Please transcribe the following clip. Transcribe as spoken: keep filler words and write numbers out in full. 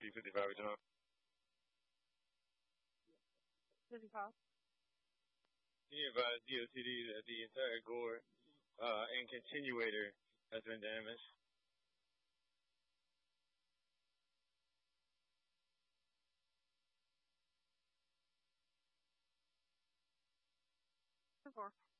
P fifty-five, John. fifty-five. Can you advise D O T D that the entire gore uh, and continuator has been damaged? Four.